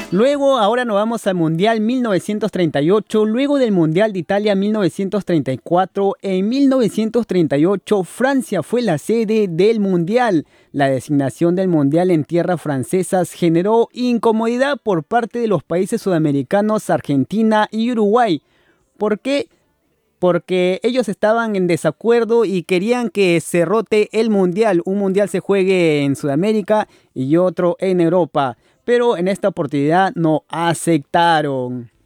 Luego, ahora nos vamos al Mundial 1938. Luego del Mundial de Italia 1934, en 1938 Francia fue la sede del Mundial. La designación del Mundial en tierras francesas generó incomodidad por parte de los países sudamericanos Argentina y Uruguay. ¿Por qué? Porque ellos estaban en desacuerdo y querían que se rote el mundial. Un mundial se juegue en Sudamérica y otro en Europa. Pero en esta oportunidad no aceptaron.